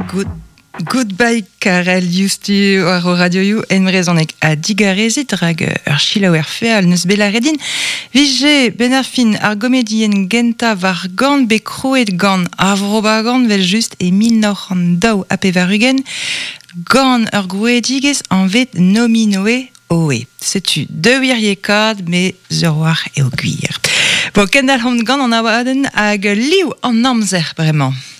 Goodbye Karel justu ar radio you enrezonek a digarezit rag ur chilaouer feal neus bellaredin vije ben ar fin ar gomedien genta var gant be kroet gant avrobagan vel just e 1900 a pevarugen gant ur grouedigez an vet nominoe oe. Setu de wirriekad me zeur war eo gwir. Bon, kendal hon gant an awaden hag liv an amzer bremañ.